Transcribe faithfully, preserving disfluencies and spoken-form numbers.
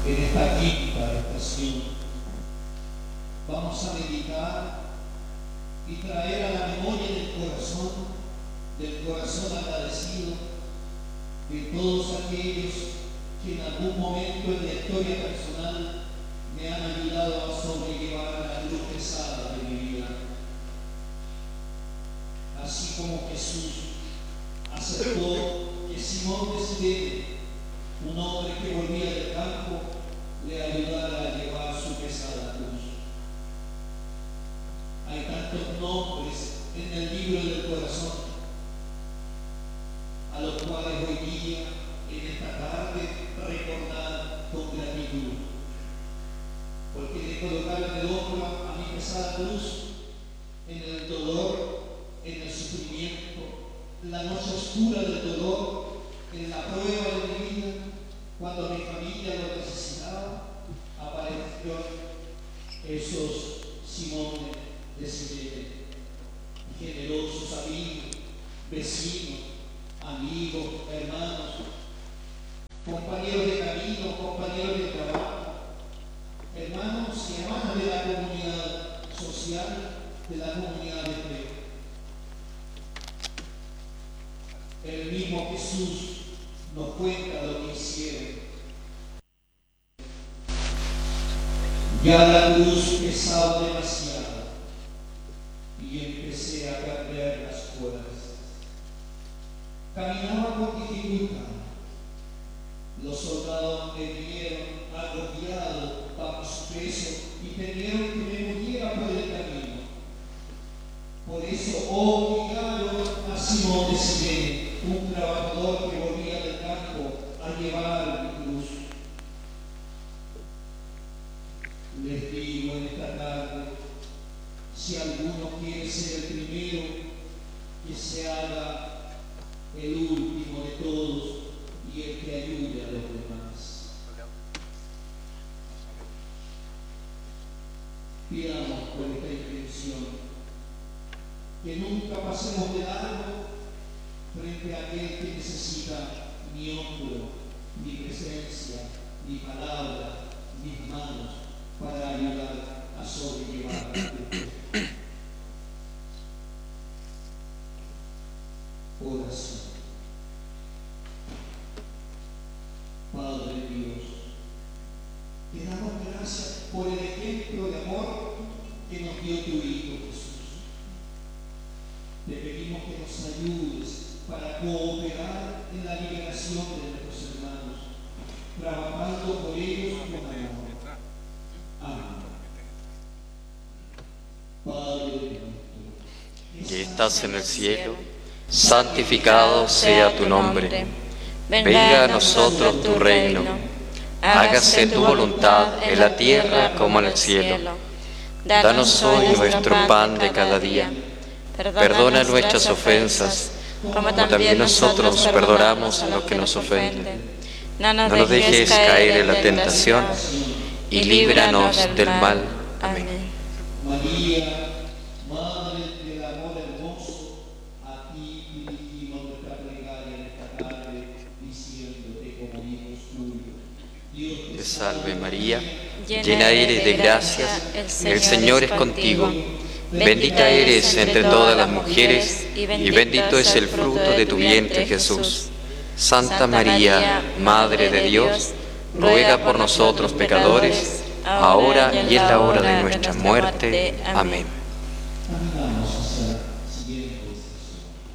en esta quinta estación. Vamos a meditar y traer a la memoria del corazón, del corazón agradecido, de todos aquellos que en algún momento en la historia personal me han ayudado a sobrellevar la cruz pesada de mi vida. Así como Jesús aceptó que Simón de Cirene, un hombre que volvía del campo, le ayudara a llevar su pesada cruz. Hay tantos nombres en el libro del corazón a los cuales hoy día, en esta tarde, recordar con gratitud, porque le colocaron el hombro a mi pesada cruz en el dolor, en el sufrimiento, la noche oscura del dolor, en la prueba de mi vida, cuando mi familia lo necesitaba, aparecieron esos Simones de Cirene, generosos amigos, vecinos, amigos, hermanos, compañeros de camino, compañeros de trabajo, hermanos y hermanas de la comunidad social, de la comunidad de fe. El mismo Jesús nos cuenta lo que hicieron. Ya la cruz pesaba demasiado y empecé a perder las fuerzas. Caminaba con dificultad. Los soldados me vieron agobiado bajo su peso y temieron que me muriera por el camino. Por eso obligaron a Simón de Cirene, un trabajador que volvía del campo, a llevar mi cruz. Les digo en esta tarde, si alguno quiere ser el primero, que se haga el último de todos y el que ayude a los demás. Pidamos por esta intención que nunca pasemos de largo frente a aquel que necesita mi hombro, mi presencia, mi palabra, mis manos, para ayudar a sobrellevar la cruz. Oración. Padre Dios, te damos gracias por el ejemplo de amor que nos dio tu Hijo Jesús. Te pedimos que nos ayudes para cooperar en la liberación de nuestros hermanos, trabajando por ellos con amor. Amén. Padre nuestro, que estás en el cielo, santificado sea tu nombre. Venga a nosotros tu reino. Hágase tu voluntad en la tierra como en el cielo. Danos hoy nuestro pan de cada día. Perdona nuestras ofensas, como también nosotros perdonamos a los que nos ofenden. No nos dejes caer en la tentación y líbranos del mal. Amén. María, Madre del amor hermoso, a ti dirigimos nuestra plegaria en esta tarde, diciéndote como hijos tuyos. Dios Te salve María, llena eres de gracia, el Señor es contigo. Bendita eres entre todas las mujeres, y bendito es el fruto de tu vientre, Jesús. Santa María, Madre de Dios, ruega por nosotros pecadores, ahora y en la hora de nuestra muerte. Amén. caminamos hacia la siguiente estación.